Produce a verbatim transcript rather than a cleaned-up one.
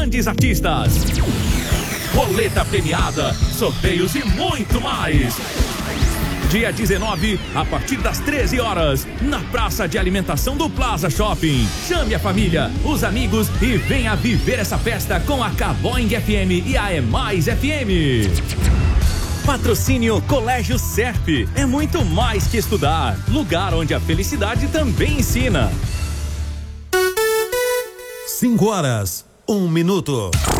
grandes artistas. Roleta premiada, sorteios e muito mais. Dia dezenove, a partir das treze horas, na praça de alimentação do Plaza Shopping. Chame a família, os amigos e venha viver essa festa com a K-Boing F M e a É Mais F M. Patrocínio Colégio Serp. É muito mais que estudar. Lugar onde a felicidade também ensina. Cinco horas, um minuto.